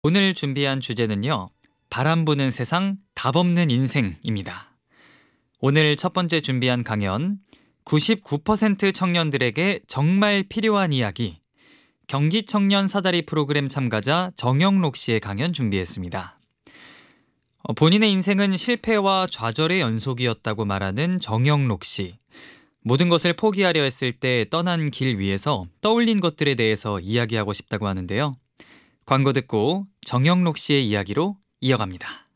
오늘 준비한 주제는요. 바람 부는 세상, 답 없는 인생입니다. 오늘 첫 번째 준비한 강연, 99% 청년들에게 정말 필요한 이야기, 경기 청년 사다리 프로그램 참가자 정영록 씨의 강연 준비했습니다. 본인의 인생은 실패와 좌절의 연속이었다고 말하는 정영록 씨. 모든 것을 포기하려 했을 때 떠난 길 위에서 떠올린 것들에 대해서 이야기하고 싶다고 하는데요. 광고 듣고 정영록 씨의 이야기로 이어갑니다.